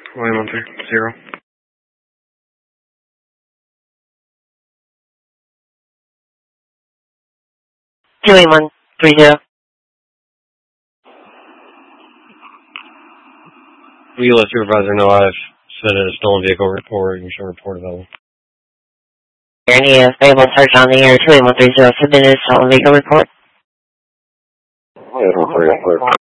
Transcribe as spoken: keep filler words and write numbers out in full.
William one three zero. William one three zero. Will you let supervisor know I've submitted a stolen vehicle report? You should report available. Any available search on the air, William one three zero, submitted a stolen vehicle report. Yeah,